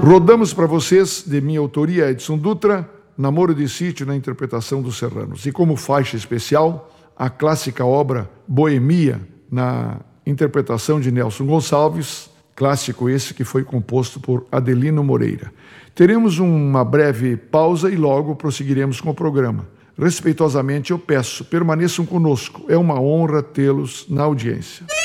Rodamos para vocês, de minha autoria, Edson Dutra, Namoro de Sítio na interpretação dos Serranos. E como faixa especial, a clássica obra Boemia, na interpretação de Nelson Gonçalves, clássico esse que foi composto por Adelino Moreira. Teremos uma breve pausa e logo prosseguiremos com o programa. Respeitosamente eu peço, permaneçam conosco. É uma honra tê-los na audiência.